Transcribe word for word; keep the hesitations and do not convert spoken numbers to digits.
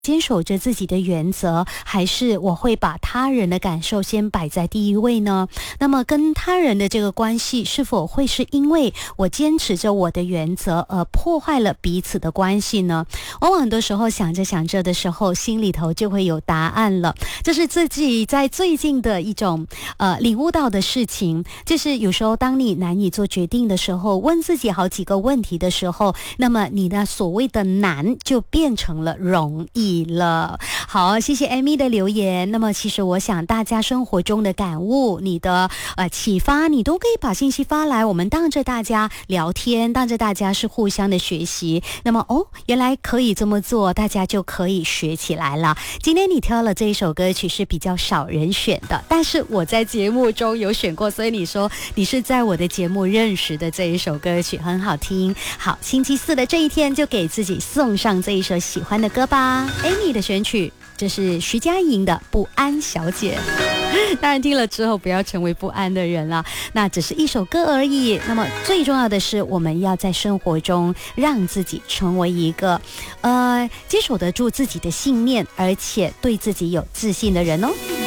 坚守着自己的原则，还是我会把他人的感受先摆在第一位呢？那么跟他人的这个关系是否会是因为我坚持着我的原则而破坏了彼此的关系呢？往往很多时候想着想着的时候，心里头就会有答案了。这是自己在最近的一种呃领悟到的事情，就是有时候当你难以做决定的时候，问自己好几个问题的时候，那么你的所谓的难就变成了容易了。好，谢谢 Amy 的留言。那么其实我想大家生活中的感悟，你的呃启发，你都可以把信息发来，我们当着大家聊天，当着大家是互相的学习。那么哦，原来可以这么做，大家就可以学起来了。今天你挑了这一首歌曲是比较少人选的，但是我在节目中有选过，所以你说你是在我的节目认识的这一首歌曲，很好听。好，星期四的这一天就给自己送上这一首喜欢的歌吧。Amy 的选曲，这是徐佳莹的《不安小姐》。当然听了之后不要成为不安的人了，那只是一首歌而已。那么最重要的是，我们要在生活中让自己成为一个呃坚守得住自己的信念，而且对自己有自信的人哦。